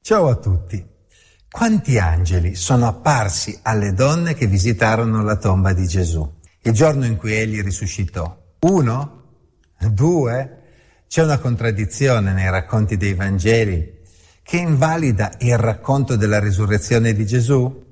Ciao a tutti. Quanti angeli sono apparsi alle donne che visitarono la tomba di Gesù il giorno in cui egli risuscitò? 1? 2? C'è una contraddizione nei racconti dei Vangeli che invalida il racconto della risurrezione di Gesù?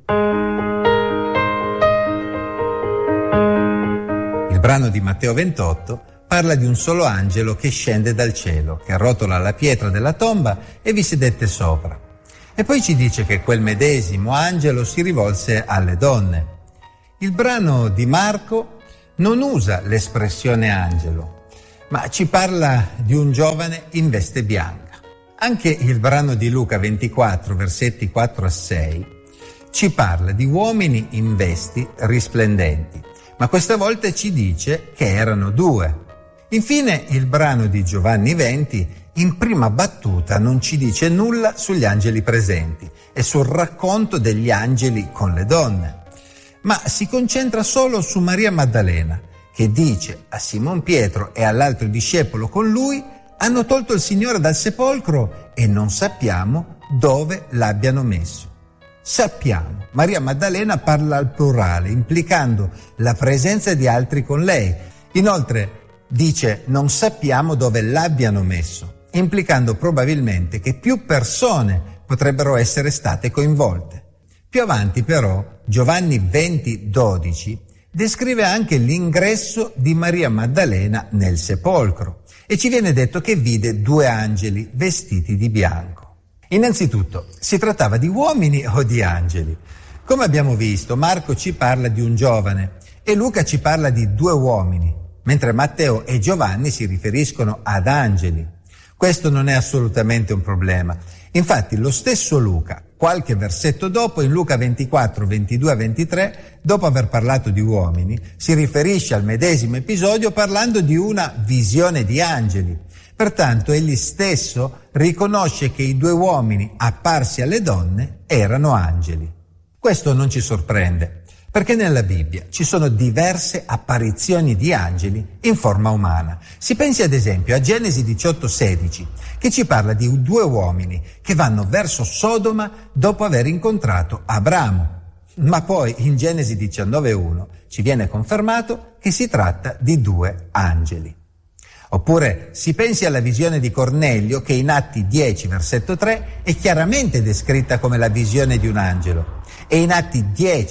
Il brano di Matteo 28 parla di un solo angelo che scende dal cielo, che rotola la pietra della tomba e vi sedette sopra. E poi ci dice che quel medesimo angelo si rivolse alle donne. Il brano di Marco non usa l'espressione angelo, ma ci parla di un giovane in veste bianca. Anche il brano di Luca 24, versetti 4 a 6, ci parla di uomini in vesti risplendenti, ma questa volta ci dice che erano 2. Infine il brano di Giovanni 20 in prima battuta non ci dice nulla sugli angeli presenti e sul racconto degli angeli con le donne, ma si concentra solo su Maria Maddalena, che dice a Simon Pietro e all'altro discepolo con lui: hanno tolto il Signore dal sepolcro e non sappiamo dove l'abbiano messo. Sappiamo. Maria Maddalena parla al plurale, implicando la presenza di altri con lei. Inoltre dice non sappiamo dove l'abbiano messo, implicando probabilmente che più persone potrebbero essere state coinvolte. Più avanti però Giovanni 20:12 descrive anche l'ingresso di Maria Maddalena nel sepolcro e ci viene detto che vide 2 angeli vestiti di bianco. Innanzitutto, si trattava di uomini o di angeli? Come abbiamo visto, Marco ci parla di un giovane e Luca ci parla di 2 uomini, mentre Matteo e Giovanni si riferiscono ad angeli. Questo non è assolutamente un problema. Infatti lo stesso Luca, qualche versetto dopo, in Luca 24, 22 a 23, dopo aver parlato di uomini, si riferisce al medesimo episodio parlando di una visione di angeli. Pertanto egli stesso riconosce che i 2 uomini apparsi alle donne erano angeli. Questo non ci sorprende, perché nella Bibbia ci sono diverse apparizioni di angeli in forma umana. Si pensi ad esempio a Genesi 18:16, che ci parla di 2 uomini che vanno verso Sodoma dopo aver incontrato Abramo. Ma poi in Genesi 19:1 ci viene confermato che si tratta di 2 angeli. Oppure si pensi alla visione di Cornelio, che in Atti 10, versetto 3, è chiaramente descritta come la visione di un angelo. E in Atti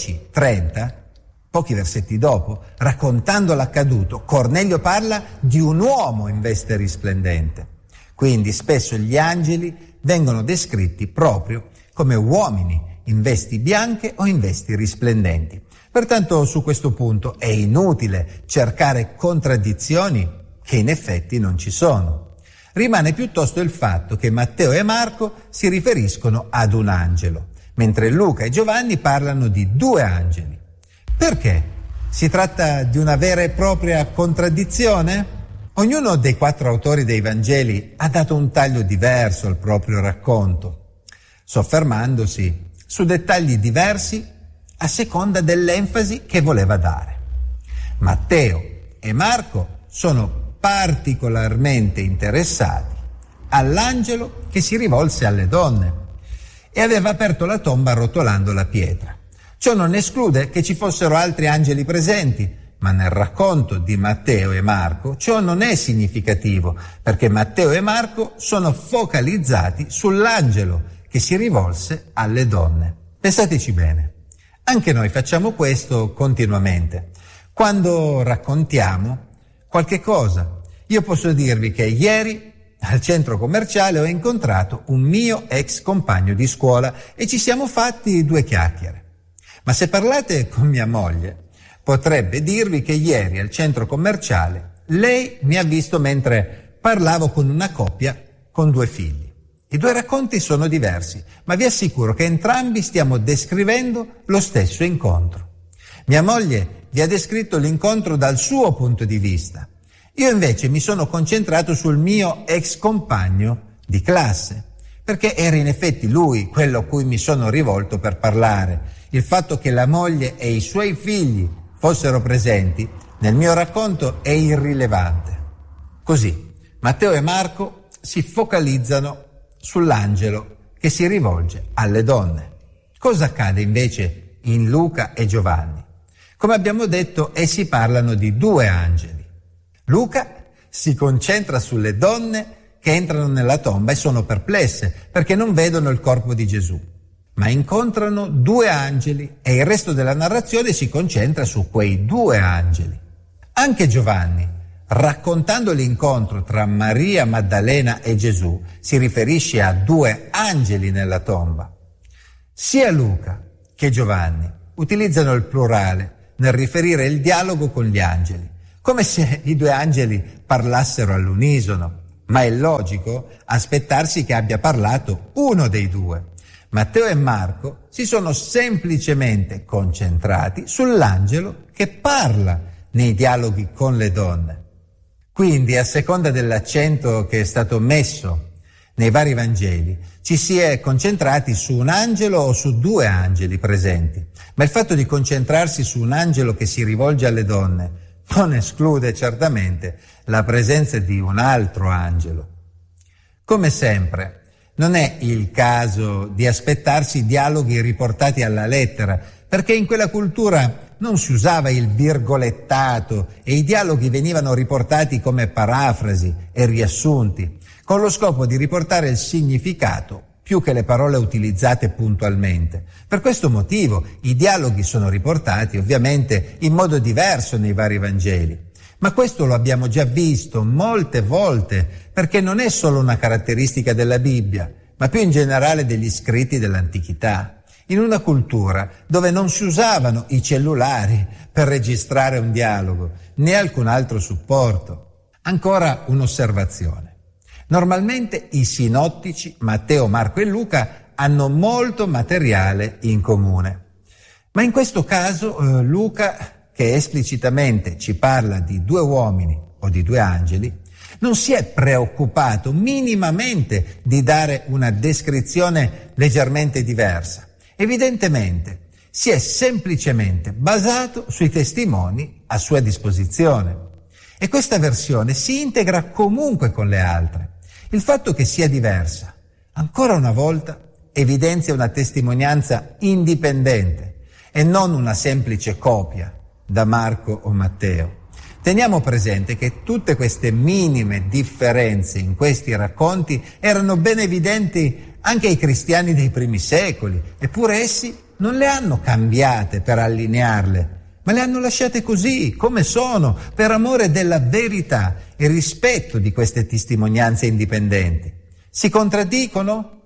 10:30, pochi versetti dopo, raccontando l'accaduto, Cornelio parla di un uomo in veste risplendente. Quindi spesso gli angeli vengono descritti proprio come uomini in vesti bianche o in vesti risplendenti. Pertanto su questo punto è inutile cercare contraddizioni che in effetti non ci sono. Rimane piuttosto il fatto che Matteo e Marco si riferiscono ad un angelo, mentre Luca e Giovanni parlano di 2 angeli. Perché? Si tratta di una vera e propria contraddizione? Ognuno dei 4 autori dei Vangeli ha dato un taglio diverso al proprio racconto, soffermandosi su dettagli diversi a seconda dell'enfasi che voleva dare. Matteo e Marco sono particolarmente interessati all'angelo che si rivolse alle donne e aveva aperto la tomba rotolando la pietra. Ciò non esclude che ci fossero altri angeli presenti, ma nel racconto di Matteo e Marco ciò non è significativo, perché Matteo e Marco sono focalizzati sull'angelo che si rivolse alle donne. Pensateci bene, anche noi facciamo questo continuamente. Quando raccontiamo qualche cosa, io posso dirvi che ieri al centro commerciale ho incontrato un mio ex compagno di scuola e ci siamo fatti 2 chiacchiere. Ma se parlate con mia moglie, potrebbe dirvi che ieri al centro commerciale lei mi ha visto mentre parlavo con una coppia con 2 figli. I 2 racconti sono diversi, ma vi assicuro che entrambi stiamo descrivendo lo stesso incontro. Mia moglie vi ha descritto l'incontro dal suo punto di vista. Io invece mi sono concentrato sul mio ex compagno di classe, perché era in effetti lui quello a cui mi sono rivolto per parlare. Il fatto che la moglie e i suoi figli fossero presenti nel mio racconto è irrilevante. Così, Matteo e Marco si focalizzano sull'angelo che si rivolge alle donne. Cosa accade invece in Luca e Giovanni? Come abbiamo detto, essi parlano di due angeli. Luca si concentra sulle donne che entrano nella tomba e sono perplesse perché non vedono il corpo di Gesù, ma incontrano due angeli e il resto della narrazione si concentra su quei due angeli. Anche Giovanni, raccontando l'incontro tra Maria Maddalena e Gesù, si riferisce a due angeli nella tomba. Sia Luca che Giovanni utilizzano il plurale nel riferire il dialogo con gli angeli, come se i due angeli parlassero all'unisono, ma è logico aspettarsi che abbia parlato uno dei due. Matteo e Marco si sono semplicemente concentrati sull'angelo che parla nei dialoghi con le donne. Quindi, a seconda dell'accento che è stato messo nei vari Vangeli, ci si è concentrati su un angelo o su due angeli presenti, ma il fatto di concentrarsi su un angelo che si rivolge alle donne non esclude certamente la presenza di un altro angelo. Come sempre, non è il caso di aspettarsi dialoghi riportati alla lettera, perché in quella cultura non si usava il virgolettato e i dialoghi venivano riportati come parafrasi e riassunti, con lo scopo di riportare il significato più che le parole utilizzate puntualmente. Per questo motivo i dialoghi sono riportati ovviamente in modo diverso nei vari Vangeli. Ma questo lo abbiamo già visto molte volte, perché non è solo una caratteristica della Bibbia, ma più in generale degli scritti dell'antichità. In una cultura dove non si usavano i cellulari per registrare un dialogo, né alcun altro supporto. Ancora un'osservazione. Normalmente i sinottici, Matteo, Marco e Luca, hanno molto materiale in comune. Ma in questo caso Luca, che esplicitamente ci parla di due uomini o di due angeli, non si è preoccupato minimamente di dare una descrizione leggermente diversa. Evidentemente si è semplicemente basato sui testimoni a sua disposizione. E questa versione si integra comunque con le altre. Il fatto che sia diversa, ancora una volta, evidenzia una testimonianza indipendente e non una semplice copia da Marco o Matteo. Teniamo presente che tutte queste minime differenze in questi racconti erano ben evidenti anche ai cristiani dei primi secoli, eppure essi non le hanno cambiate per allinearle, ma le hanno lasciate così, come sono, per amore della verità e rispetto di queste testimonianze indipendenti. Si contraddicono?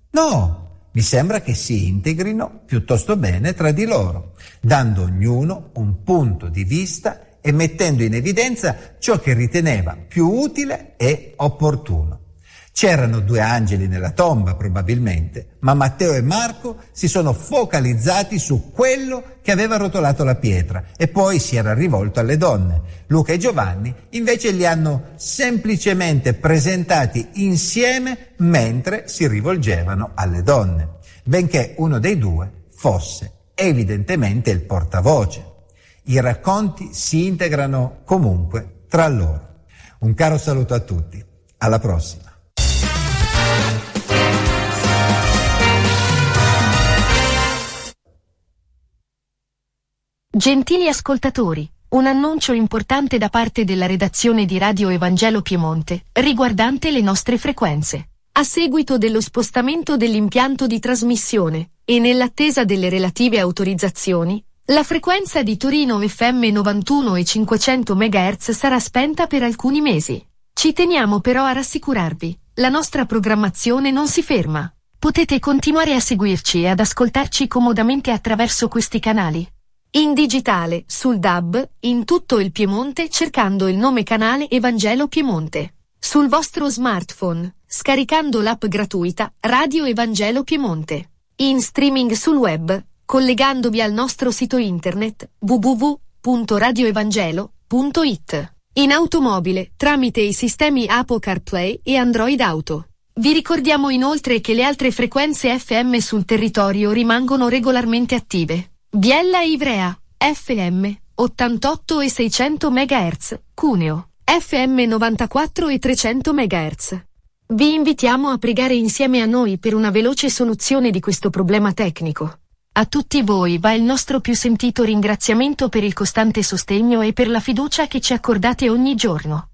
No, mi sembra che si integrino piuttosto bene tra di loro, dando ognuno un punto di vista e mettendo in evidenza ciò che riteneva più utile e opportuno. C'erano due angeli nella tomba, probabilmente, ma Matteo e Marco si sono focalizzati su quello che aveva rotolato la pietra e poi si era rivolto alle donne. Luca e Giovanni invece li hanno semplicemente presentati insieme mentre si rivolgevano alle donne, benché uno dei due fosse evidentemente il portavoce. I racconti si integrano comunque tra loro. Un caro saluto a tutti. Alla prossima. Gentili ascoltatori, un annuncio importante da parte della redazione di Radio Evangelo Piemonte, riguardante le nostre frequenze. A seguito dello spostamento dell'impianto di trasmissione, e nell'attesa delle relative autorizzazioni, la frequenza di Torino FM 91 e 500 MHz sarà spenta per alcuni mesi. Ci teniamo però a rassicurarvi, la nostra programmazione non si ferma. Potete continuare a seguirci e ad ascoltarci comodamente attraverso questi canali. In digitale, sul DAB, in tutto il Piemonte cercando il nome canale Evangelo Piemonte. Sul vostro smartphone, scaricando l'app gratuita Radio Evangelo Piemonte. In streaming sul web, collegandovi al nostro sito internet www.radioevangelo.it. In automobile, tramite i sistemi Apple CarPlay e Android Auto. Vi ricordiamo inoltre che le altre frequenze FM sul territorio rimangono regolarmente attive. Biella e Ivrea, FM, 88 e 600 MHz, Cuneo, FM 94 e 300 MHz. Vi invitiamo a pregare insieme a noi per una veloce soluzione di questo problema tecnico. A tutti voi va il nostro più sentito ringraziamento per il costante sostegno e per la fiducia che ci accordate ogni giorno.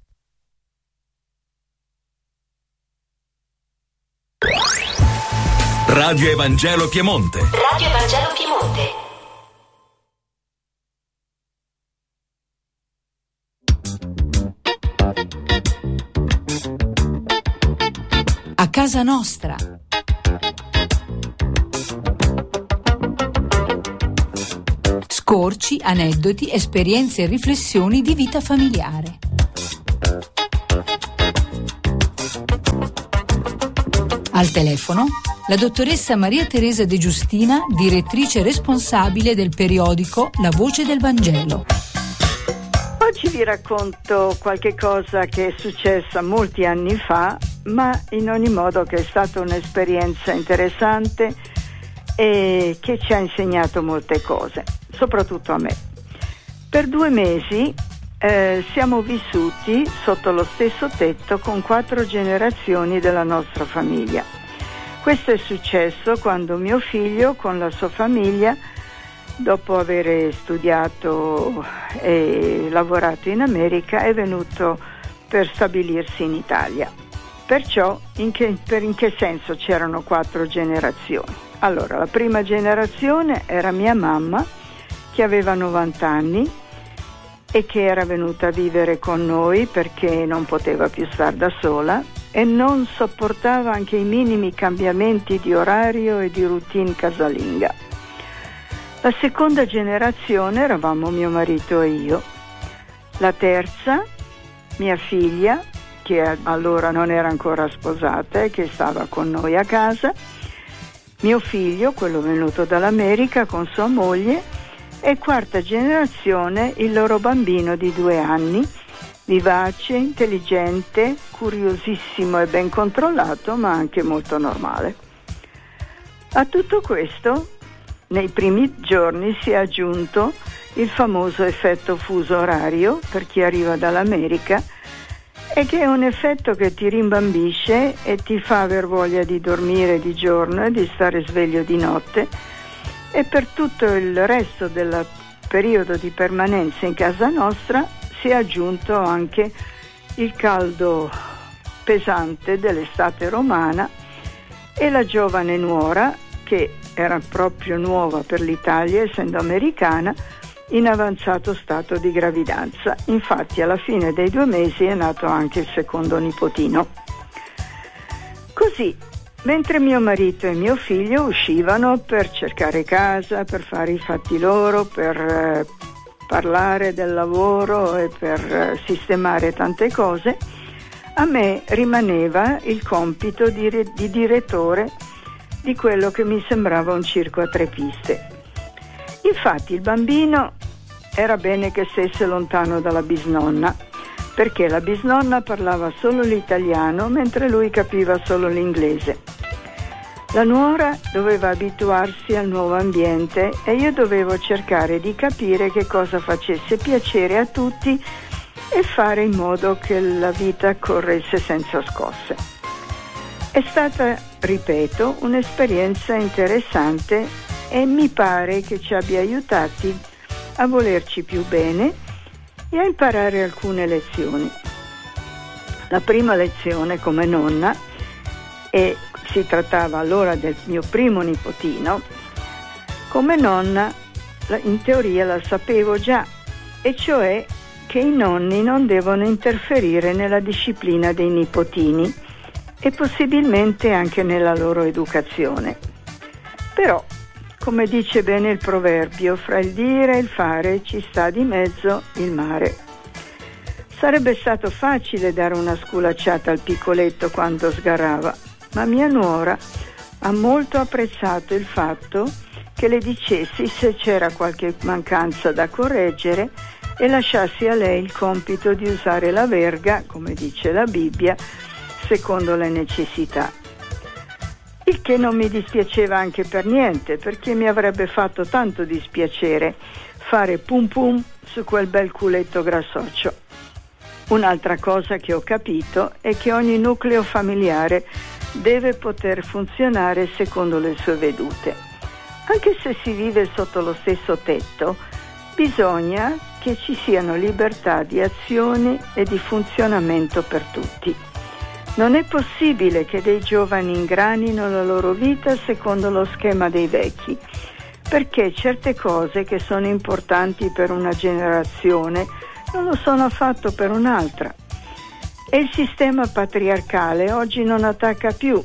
Radio Evangelo Piemonte. Radio Evangelo Piemonte. A casa nostra. Scorci, aneddoti, esperienze e riflessioni di vita familiare. Al telefono la dottoressa Maria Teresa De Giustina, direttrice responsabile del periodico La Voce del Vangelo. Oggi vi racconto qualche cosa che è successa molti anni fa, ma in ogni modo che è stata un'esperienza interessante e che ci ha insegnato molte cose, soprattutto a me. Per 2 mesi siamo vissuti sotto lo stesso tetto con 4 generazioni della nostra famiglia. Questo è successo quando mio figlio con la sua famiglia, dopo aver studiato e lavorato in America, è venuto per stabilirsi in Italia. Perciò in che senso c'erano 4 generazioni? Allora, la prima generazione era mia mamma, che aveva 90 anni e che era venuta a vivere con noi perché non poteva più star da sola e non sopportava anche i minimi cambiamenti di orario e di routine casalinga. La seconda generazione eravamo mio marito e io. La terza, mia figlia, che allora non era ancora sposata e che stava con noi a casa, mio figlio, quello venuto dall'America con sua moglie, e quarta generazione il loro bambino di 2 anni, vivace, intelligente, curiosissimo e ben controllato, ma anche molto normale. A tutto questo, nei primi giorni si è aggiunto il famoso effetto fuso orario per chi arriva dall'America, e che è un effetto che ti rimbambisce e ti fa aver voglia di dormire di giorno e di stare sveglio di notte, e per tutto il resto del periodo di permanenza in casa nostra si è aggiunto anche il caldo pesante dell'estate romana e la giovane nuora, che era proprio nuova per l'Italia essendo americana, in avanzato stato di gravidanza. Infatti alla fine dei 2 mesi è nato anche il secondo nipotino. Così, mentre mio marito e mio figlio uscivano per cercare casa, per fare i fatti loro, per parlare del lavoro e per sistemare tante cose, a me rimaneva il compito di direttore di quello che mi sembrava un circo a 3 piste. Infatti il bambino era bene che stesse lontano dalla bisnonna, perché la bisnonna parlava solo l'italiano mentre lui capiva solo l'inglese. La nuora doveva abituarsi al nuovo ambiente e io dovevo cercare di capire che cosa facesse piacere a tutti e fare in modo che la vita corresse senza scosse. È stata, ripeto, un'esperienza interessante e mi pare che ci abbia aiutati a volerci più bene e a imparare alcune lezioni. La prima lezione come nonna, e si trattava allora del mio primo nipotino, come nonna in teoria la sapevo già, e cioè che i nonni non devono interferire nella disciplina dei nipotini e possibilmente anche nella loro educazione. Però, come dice bene il proverbio, fra il dire e il fare ci sta di mezzo il mare. Sarebbe stato facile dare una sculacciata al piccoletto quando sgarrava, ma mia nuora ha molto apprezzato il fatto che le dicessi se c'era qualche mancanza da correggere e lasciassi a lei il compito di usare la verga, come dice la Bibbia, secondo le necessità. Il che non mi dispiaceva anche per niente, perché mi avrebbe fatto tanto dispiacere fare pum pum su quel bel culetto grassoccio. Un'altra cosa che ho capito è che ogni nucleo familiare deve poter funzionare secondo le sue vedute. Anche se si vive sotto lo stesso tetto, bisogna che ci siano libertà di azione e di funzionamento per tutti. Non è possibile che dei giovani ingranino la loro vita secondo lo schema dei vecchi, perché certe cose che sono importanti per una generazione non lo sono affatto per un'altra. E il sistema patriarcale oggi non attacca più.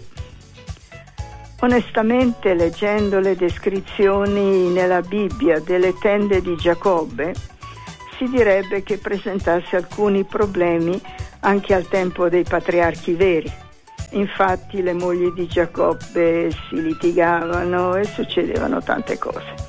Onestamente, leggendo le descrizioni nella Bibbia delle tende di Giacobbe, si direbbe che presentasse alcuni problemi anche al tempo dei patriarchi veri. Infatti le mogli di Giacobbe si litigavano e succedevano tante cose.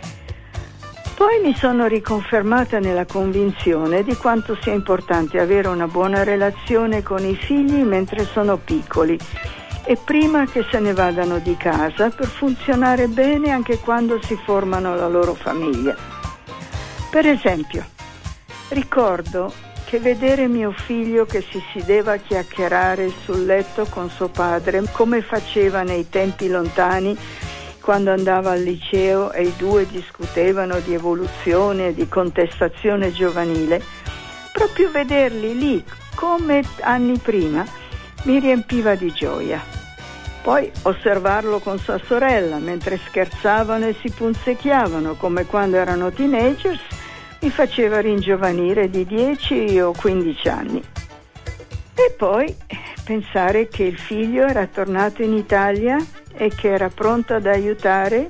Poi mi sono riconfermata nella convinzione di quanto sia importante avere una buona relazione con i figli mentre sono piccoli e prima che se ne vadano di casa, per funzionare bene anche quando si formano la loro famiglia. Per esempio, ricordo che vedere mio figlio che si sedeva a chiacchierare sul letto con suo padre, come faceva nei tempi lontani quando andava al liceo e i due discutevano di evoluzione e di contestazione giovanile, proprio vederli lì come anni prima mi riempiva di gioia. Poi osservarlo con sua sorella mentre scherzavano e si punzecchiavano come quando erano teenagers mi faceva ringiovanire di 10 o 15 anni. E poi pensare che il figlio era tornato in Italia e che era pronto ad aiutare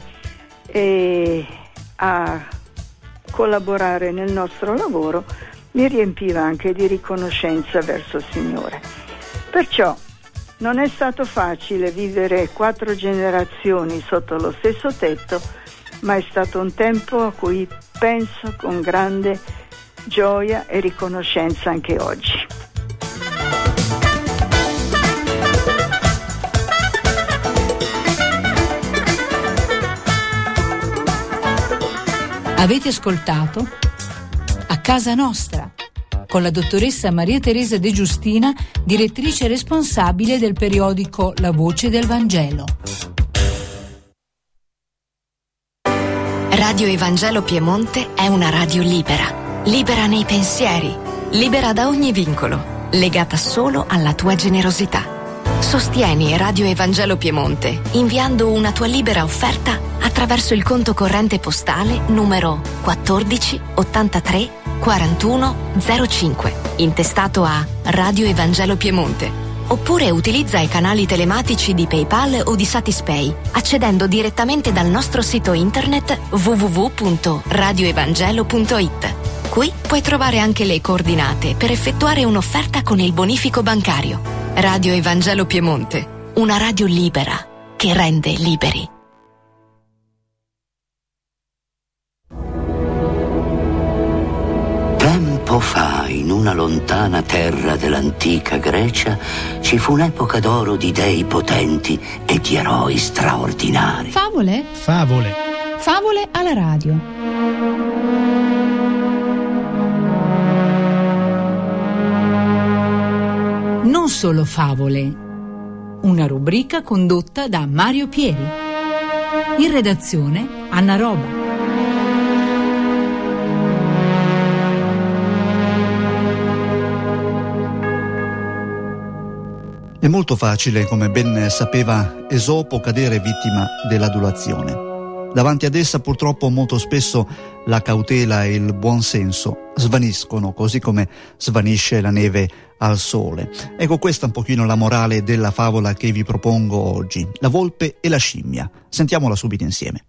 e a collaborare nel nostro lavoro mi riempiva anche di riconoscenza verso il Signore. Perciò non è stato facile vivere 4 generazioni sotto lo stesso tetto, ma è stato un tempo a cui penso con grande gioia e riconoscenza anche oggi. Avete ascoltato A Casa Nostra con la dottoressa Maria Teresa De Giustina, direttrice responsabile del periodico La Voce del Vangelo. Radio Evangelo Piemonte è una radio libera, libera nei pensieri, libera da ogni vincolo, legata solo alla tua generosità. Sostieni Radio Evangelo Piemonte inviando una tua libera offerta attraverso il conto corrente postale numero 14 83 41 05, intestato a Radio Evangelo Piemonte. Oppure utilizza i canali telematici di PayPal o di Satispay, accedendo direttamente dal nostro sito internet www.radioevangelo.it. Qui puoi trovare anche le coordinate per effettuare un'offerta con il bonifico bancario. Radio Evangelo Piemonte, una radio libera che rende liberi. Tempo fa, in una lontana terra dell'antica Grecia, ci fu un'epoca d'oro di dei potenti e di eroi straordinari. Favole? Favole. Favole alla radio. Non solo favole. Una rubrica condotta da Mario Pieri. In redazione Anna Roba. È molto facile, come ben sapeva Esopo, cadere vittima dell'adulazione. Davanti ad essa purtroppo molto spesso la cautela e il buonsenso svaniscono, così come svanisce la neve al sole. Ecco, questa è un pochino la morale della favola che vi propongo oggi, La volpe e la scimmia. Sentiamola subito insieme.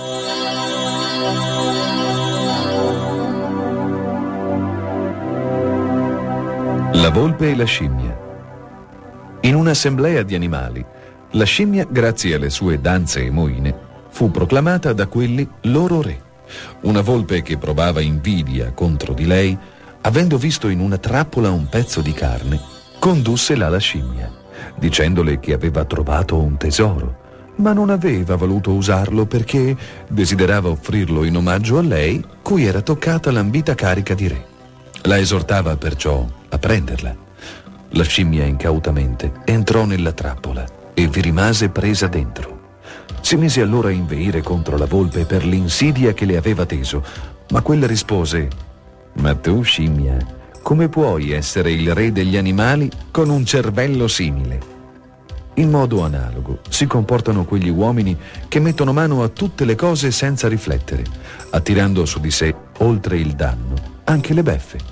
La volpe e la scimmia. In un'assemblea di animali, la scimmia, grazie alle sue danze e moine, fu proclamata da quelli loro re. Una volpe che provava invidia contro di lei, avendo visto in una trappola un pezzo di carne, condusse là la scimmia, dicendole che aveva trovato un tesoro, ma non aveva voluto usarlo perché desiderava offrirlo in omaggio a lei, cui era toccata l'ambita carica di re. La esortava perciò a prenderla. La scimmia incautamente entrò nella trappola e vi rimase presa dentro. Si mise allora a inveire contro la volpe per l'insidia che le aveva teso, ma quella rispose: «Ma tu, scimmia, come puoi essere il re degli animali con un cervello simile?» In modo analogo si comportano quegli uomini che mettono mano a tutte le cose senza riflettere, attirando su di sé, oltre il danno, anche le beffe.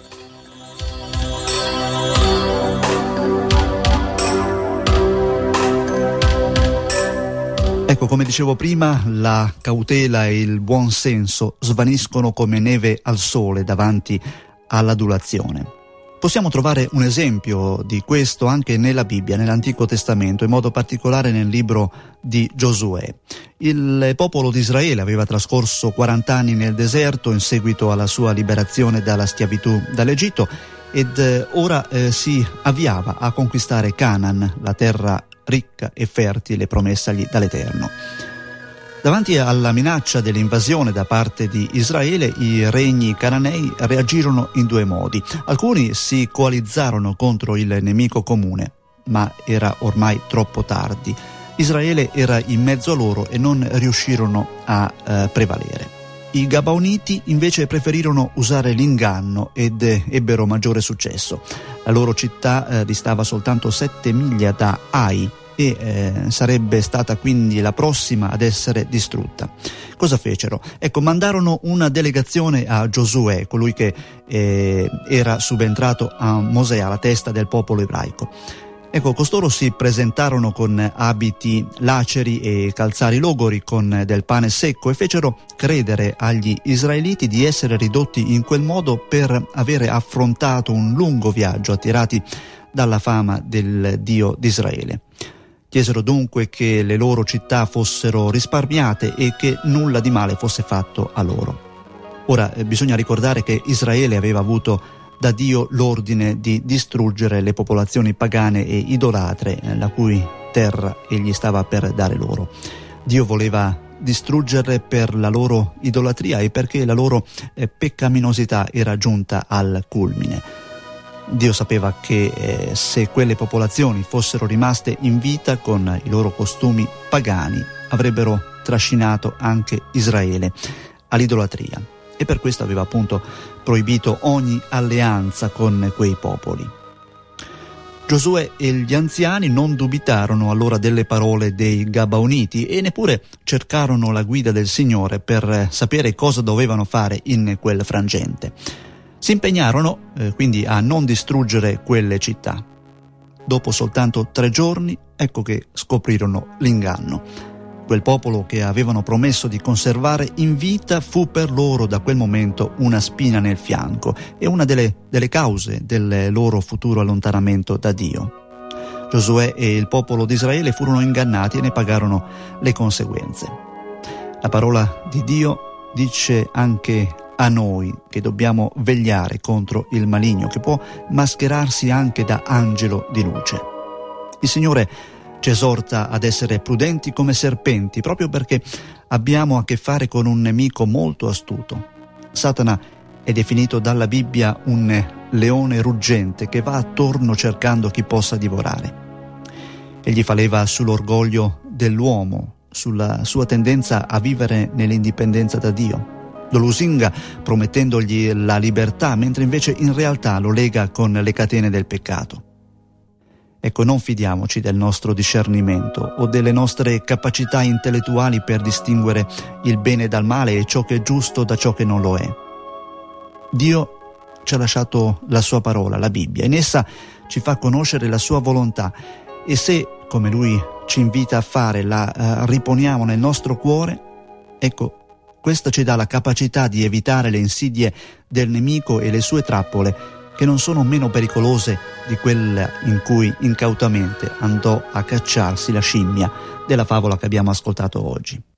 Ecco, come dicevo prima, la cautela e il buon senso svaniscono come neve al sole davanti all'adulazione. Possiamo trovare un esempio di questo anche nella Bibbia, nell'Antico Testamento, in modo particolare nel libro di Giosuè. Il popolo di Israele aveva trascorso 40 anni nel deserto in seguito alla sua liberazione dalla schiavitù dall'Egitto ed ora si avviava a conquistare Canaan, la terra ricca e fertile promessagli dall'Eterno. Davanti alla minaccia dell'invasione da parte di Israele, i regni cananei reagirono in due modi. Alcuni si coalizzarono contro il nemico comune, ma era ormai troppo tardi. Israele era in mezzo a loro e non riuscirono a prevalere. I Gabaoniti invece preferirono usare l'inganno ed ebbero maggiore successo. La loro città distava soltanto 7 miglia da Ai e sarebbe stata quindi la prossima ad essere distrutta. Cosa fecero? Ecco, mandarono una delegazione a Giosuè, colui che era subentrato a Mosè alla testa del popolo ebraico. Ecco, costoro si presentarono con abiti laceri e calzari logori, con del pane secco, e fecero credere agli israeliti di essere ridotti in quel modo per avere affrontato un lungo viaggio attirati dalla fama del Dio di Israele. Chiesero dunque che le loro città fossero risparmiate e che nulla di male fosse fatto a loro. Ora bisogna ricordare che Israele aveva avuto da Dio l'ordine di distruggere le popolazioni pagane e idolatre, la cui terra egli stava per dare loro. Dio voleva distruggerle per la loro idolatria e perché la loro peccaminosità era giunta al culmine. Dio sapeva che se quelle popolazioni fossero rimaste in vita con i loro costumi pagani, avrebbero trascinato anche Israele all'idolatria, e per questo aveva appunto proibito ogni alleanza con quei popoli. Giosuè e gli anziani non dubitarono allora delle parole dei Gabaoniti e neppure cercarono la guida del Signore per sapere cosa dovevano fare in quel frangente. Si impegnarono quindi a non distruggere quelle città. Dopo soltanto 3 giorni, ecco che scoprirono l'inganno. Quel popolo che avevano promesso di conservare in vita fu per loro da quel momento una spina nel fianco e una delle cause del loro futuro allontanamento da Dio. Giosuè e il popolo di Israele furono ingannati e ne pagarono le conseguenze. La parola di Dio dice anche a noi che dobbiamo vegliare contro il maligno, che può mascherarsi anche da angelo di luce. Il Signore ci esorta ad essere prudenti come serpenti, proprio perché abbiamo a che fare con un nemico molto astuto. Satana è definito dalla Bibbia un leone ruggente che va attorno cercando chi possa divorare. Egli fa leva sull'orgoglio dell'uomo, sulla sua tendenza a vivere nell'indipendenza da Dio. Lo lusinga promettendogli la libertà, mentre invece in realtà lo lega con le catene del peccato. Ecco, non fidiamoci del nostro discernimento o delle nostre capacità intellettuali per distinguere il bene dal male e ciò che è giusto da ciò che non lo è. Dio ci ha lasciato la sua parola, la Bibbia. In essa ci fa conoscere la sua volontà e se, come Lui ci invita a fare, la riponiamo nel nostro cuore, ecco, questa ci dà la capacità di evitare le insidie del nemico e le sue trappole, che non sono meno pericolose di quella in cui incautamente andò a cacciarsi la scimmia della favola che abbiamo ascoltato oggi.